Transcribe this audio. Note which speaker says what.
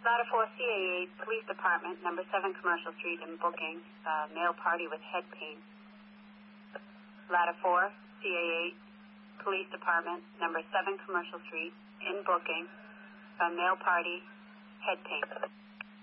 Speaker 1: Ladder 4, CA8, Police Department, number 7 Commercial Street in booking, male party with head pain. Ladder 4, CA8, Police Department, number 7 Commercial Street in booking, male party, head pain.